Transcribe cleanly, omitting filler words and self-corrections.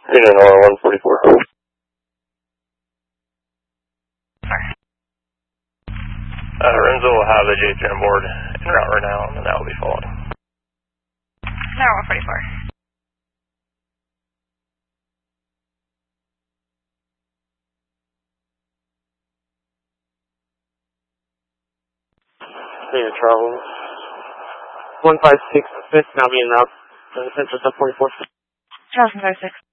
Unit R144. Renzo will have the J3 on board en route right now, and that will be followed. Tower 144. Unit travel. 156, now being route. Central 44. Charles 156.